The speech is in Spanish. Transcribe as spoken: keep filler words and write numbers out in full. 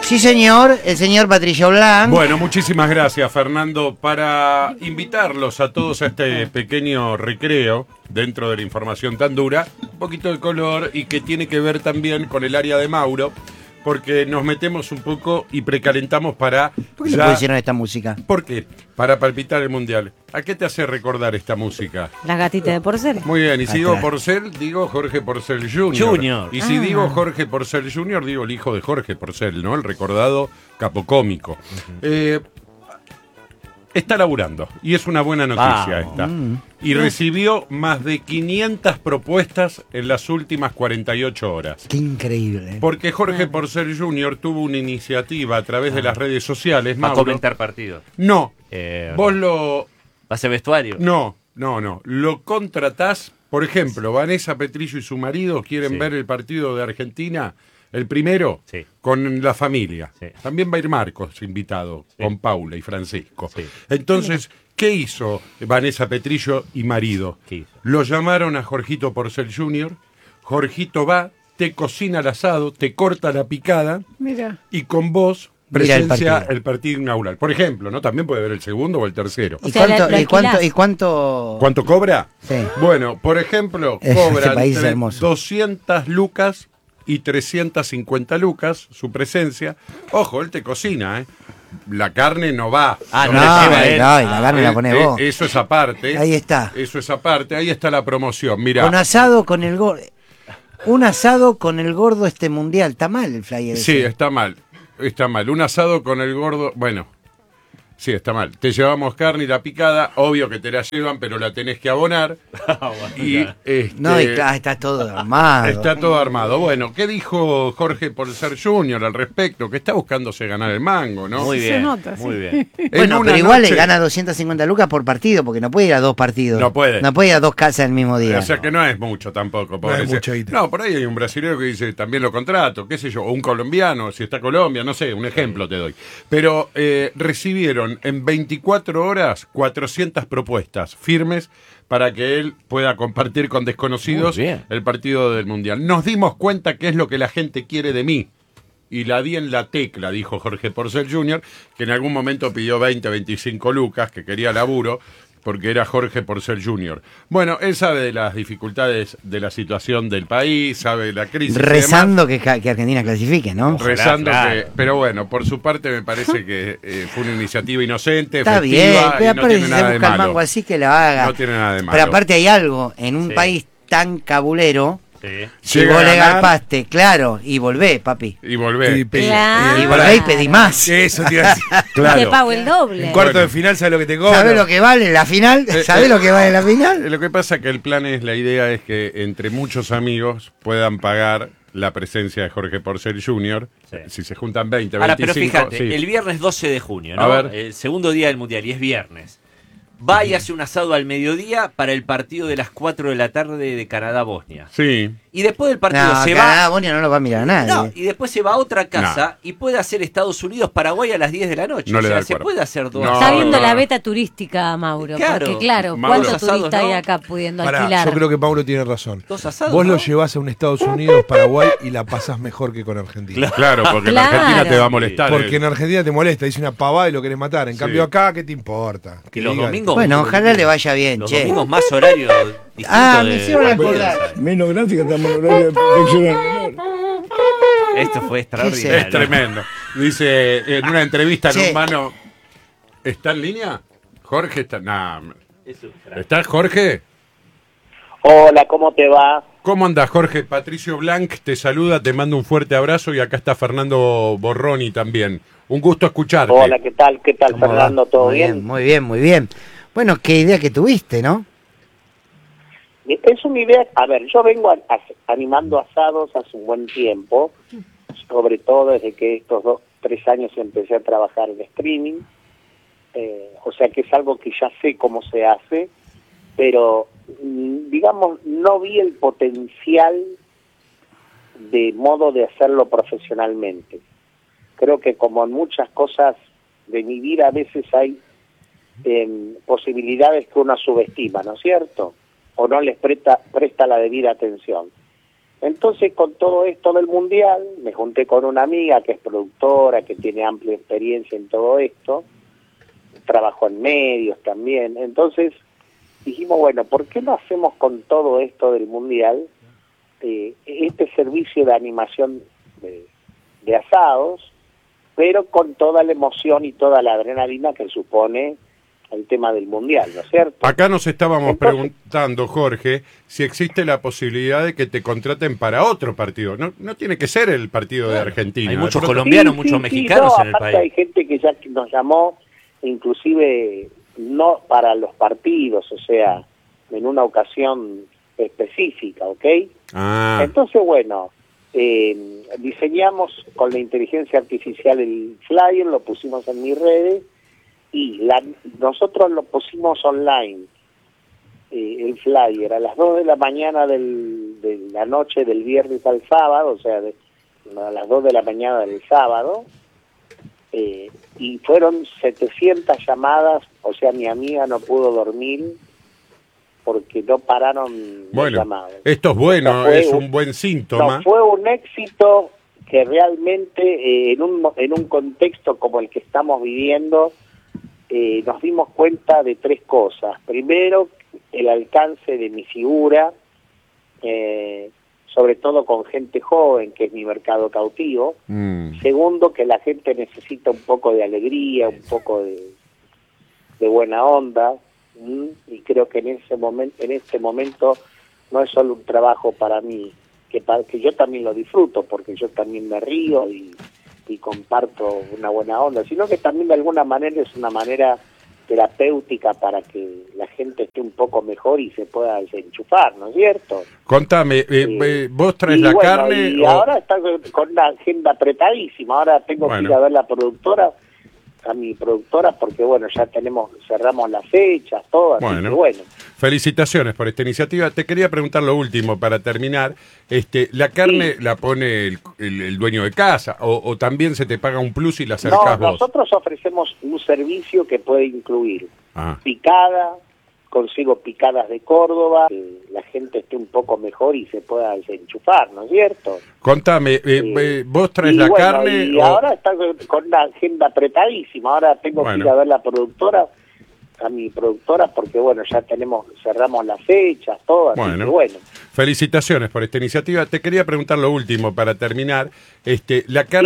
Sí, señor, el señor Patricio Blanc. Bueno, muchísimas gracias, Fernando, para invitarlos a todos a este pequeño recreo dentro de la información tan dura, un poquito de color y que tiene que ver también con el área de Mauro, porque nos metemos un poco y precalentamos para... ¿Por qué le pusieron esta música? ¿Por qué? Para palpitar el Mundial. ¿A qué te hace recordar esta música? Las gatitas de Porcel. Muy bien, y si Atrás. digo Porcel, digo Jorge Porcel junior Junior. Y si Ah. digo Jorge Porcel junior, digo el hijo de Jorge Porcel, ¿no? El recordado capocómico. Uh-huh. eh, está laburando, y es una buena noticia Vamos. esta. Mm. Y recibió más de quinientas propuestas en las últimas cuarenta y ocho horas. Qué increíble. Porque Jorge Porcel junior tuvo una iniciativa a través de las redes sociales, Va a Mauro. comentar partido. No, Eh, vos lo... ¿Va a ser vestuario? No, no, no. Lo contratás, por ejemplo, Vanessa Petrillo y su marido quieren Sí. ver el partido de Argentina, el primero, Sí. con la familia. Sí. También va a ir Marcos, invitado, Sí. con Paula y Francisco. Sí. Entonces, ¿qué hizo Vanessa Petrillo y marido? ¿Qué hizo? Lo llamaron a Jorgito Porcel junior Jorgito va, te cocina el asado, te corta la picada Mira. y con vos Mira el presencia el partido. partido. inaugural. Por ejemplo, ¿no? También puede ver el segundo o el tercero. ¿Y, O sea, cuánto, lo- lo y, cuánto, alquilás. ¿Y cuánto...? ¿Cuánto cobra? Sí. Bueno, por ejemplo, Ese cobra país es entre hermoso. doscientas lucas y trescientas cincuenta lucas su presencia. Ojo, él te cocina, ¿eh? La carne no va. Ah, No, no no, le lleva él. y la carne Eh, la pone eh, vos. Eso es aparte. Ahí está. Eso es aparte. Ahí está la promoción. Mira. Con asado con el gordo. Un asado con el gordo este mundial. Está mal el flyer. Sí, ese. está mal. Está mal. Un asado con el gordo. Bueno. Sí, está mal. Te llevamos carne y la picada. Obvio que te la llevan, pero la tenés que abonar. Y este, No, y claro, está todo armado. está todo armado. Bueno, ¿qué dijo Jorge Porcel junior al respecto? Que está buscándose ganar el mango, ¿no? Muy Se bien, nota, muy sí. bien. En Bueno, una pero igual noche- le gana doscientas cincuenta lucas por partido, porque no puede ir a dos partidos. No puede. No puede ir a dos casas el mismo día. O sea que no es mucho tampoco. No es pobrecito. mucha guita. No, por ahí hay un brasileño que dice, también lo contrato, qué sé yo, o un colombiano, si está Colombia, no sé, un ejemplo te doy. Pero eh, recibieron en veinticuatro horas cuatrocientas propuestas firmes para que él pueda compartir con desconocidos Muy bien. el partido del Mundial. Nos dimos cuenta qué es lo que la gente quiere de mí. Y la di en la tecla, dijo Jorge Porcel junior, que en algún momento pidió veinte, veinticinco lucas, que quería laburo, porque era Jorge Porcel junior Bueno, él sabe de las dificultades de la situación del país, sabe de la crisis. y Rezando que, ja- que Argentina clasifique, ¿no? demás, rezando Claro. que... Pero bueno, por su parte me parece que eh, fue una iniciativa inocente, Está efectiva, bien, y pero no aparte tiene si nada se de busca el malo. mango así que la haga. No tiene nada de malo. Pero aparte hay algo, en un Sí. país tan cabulero, Sí. si Llega vos a le ganar- garpaste, claro, y volvé, papi. Y volver. Y pe- Claro. Y volvé y pedí más. Eso te iba a decir. Claro. Te pago el doble. En cuarto Bueno. de final, ¿sabes lo que te cobro? ¿Sabés lo que vale la final? Eh, ¿Sabés eh, lo que vale la Eh, final? Lo que pasa que el plan es, la idea es que entre muchos amigos puedan pagar la presencia de Jorge Porcel junior Sí. Si se juntan veinte, Ahora, pero veinticinco, fíjate, sí. el viernes doce de junio, A ¿no? ver. El segundo día del Mundial, y es viernes. Va y hace un asado al mediodía para el partido de las cuatro de la tarde de Canadá-Bosnia. Sí. Y después del partido No, se Canadá, va... Bonia no lo va a mirar a nadie. No, y después se va a otra casa y puede hacer Estados Unidos-Paraguay a las diez de la noche. No o le da sea, el se cuerpo. puede hacer dos No, Está asados. viendo no, la no. beta turística, Mauro. Claro. Porque, claro, Mauro. ¿cuántos Asados, turistas ¿no? hay acá pudiendo Pará, alquilar? yo creo que Paulo tiene razón. Dos asados, Vos ¿no? lo llevás a un Estados Unidos, Paraguay y la pasás mejor que con Argentina. Claro, porque en Claro. Argentina te va a molestar. Porque eh. en Argentina te molesta, dice una pavada y lo querés matar. En Sí. cambio acá, ¿qué te importa? Que Que los digan- domingos... Bueno, ojalá le vaya bien, Los che. domingos más horario distinto Ah, me de- hicieron de- acordar. Menos gráfica, estamos en horario de protección al menor. Esto fue es extraordinario. Es tremendo. Dice en una entrevista en Che. un mano, ¿está en línea? Jorge está... Nah, Eso, crack. ¿Estás, Jorge? Hola, ¿cómo te va? ¿Cómo andás, Jorge? Patricio Blanc te saluda, te mando un fuerte abrazo y acá está Fernando Borroni también. Un gusto escucharte. Hola, ¿qué tal? ¿Qué tal, ¿Cómo va? Fernando? ¿Todo Muy bien? Muy bien, muy bien. Bueno, qué idea que tuviste, ¿no? Es una idea, a ver, yo vengo a- a- animando asados hace un buen tiempo, sobre todo desde que estos dos, tres años empecé a trabajar en streaming, eh, o sea que es algo que ya sé cómo se hace, pero mm, digamos, no vi el potencial de modo de hacerlo profesionalmente. Creo que como en muchas cosas de mi vida a veces hay eh, posibilidades que uno subestima, ¿no es cierto? O no les presta, presta la debida atención. Entonces, con todo esto del Mundial, me junté con una amiga que es productora, que tiene amplia experiencia en todo esto, trabajó en medios también. Entonces, dijimos, bueno, ¿por qué no hacemos con todo esto del Mundial eh, este servicio de animación de, de asados, pero con toda la emoción y toda la adrenalina que supone el tema del Mundial, ¿no es cierto? Acá nos estábamos Entonces, preguntando, Jorge, si existe la posibilidad de que te contraten para otro partido. No, no tiene que ser el partido de Argentina. Hay De muchos pronto- colombianos, muchos mexicanos no, en el aparte país. hay gente que ya nos llamó, inclusive no para los partidos, o sea, en una ocasión específica, ¿ok? Ah, Entonces, bueno, eh, diseñamos con la inteligencia artificial el flyer, lo pusimos en mis redes y la, nosotros lo pusimos online, eh, el flyer, a las dos de la mañana del, de la noche del viernes al sábado, o sea, de, a las dos de la mañana del sábado, eh, y fueron setecientas llamadas, o sea, mi amiga no pudo dormir porque no pararon los bueno, llamados. esto es bueno, No fue es un- un buen síntoma. No, fue un éxito que realmente eh, en, un, en un contexto como el que estamos viviendo eh, nos dimos cuenta de tres cosas. Primero, el alcance de mi figura, eh, sobre todo con gente joven, que es mi mercado cautivo. Mm. Segundo, que la gente necesita un poco de alegría, un poco de, de buena onda, ¿m? Y creo que en ese momento, en este momento no es solo un trabajo para mí, que, para, que yo también lo disfruto, porque yo también me río y, y comparto una buena onda, sino que también de alguna manera es una manera terapéutica para que la gente esté un poco mejor y se pueda desenchufar, ¿no es cierto? Contame, eh, Sí. eh, ¿vos traes Y la bueno, carne? y o- ahora está con una agenda apretadísima, ahora tengo Bueno. que ir a ver la productora, a mi productora, porque bueno, ya tenemos, cerramos las fechas, todo, así Bueno. que bueno. Felicitaciones por esta iniciativa. Te quería preguntar lo último para terminar. Este, ¿la carne Sí. la pone el, el- el dueño de casa o, o también se te paga un plus y la No, acercás vos? nosotros ofrecemos un servicio que puede incluir Ah, picada, consigo picadas de Córdoba, que la gente esté un poco mejor y se pueda desenchufar, ¿no es cierto? contame, eh, Sí. eh, ¿vos traes Y la bueno, carne? y o- ahora está con una agenda apretadísima, ahora tengo Bueno. que ir a ver la productora, a mi productora, porque bueno, ya tenemos, cerramos las fechas, todo, así Bueno. que bueno. Felicitaciones por esta iniciativa. Te quería preguntar lo último para terminar. Este, ¿la carne